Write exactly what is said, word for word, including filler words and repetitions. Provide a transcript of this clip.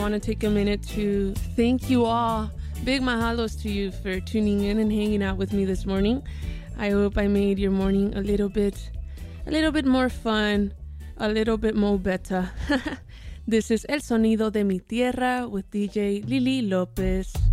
I want to take a minute to thank you all. Big mahalos to you for tuning in and hanging out with me this morning. I hope I made your morning a little bit, a little bit more fun, a little bit more better. This is El Sonido de Mi Tierra with D J Lily Lopez.